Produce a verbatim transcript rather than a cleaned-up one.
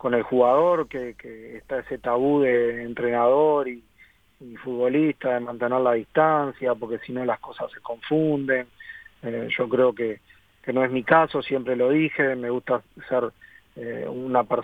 con el jugador, que, que está ese tabú de entrenador y, y futbolista, de mantener la distancia, porque si no las cosas se confunden. Eh, yo creo que, que no es mi caso, siempre lo dije, me gusta ser eh, una persona